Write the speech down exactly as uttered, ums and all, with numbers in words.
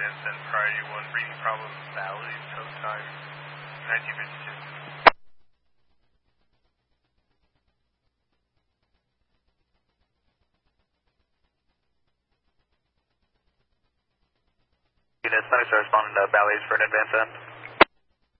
advance and priority one, reading problem valid, tow time nineteen fifty-two. Units, nice responding to Bally's for an advance end.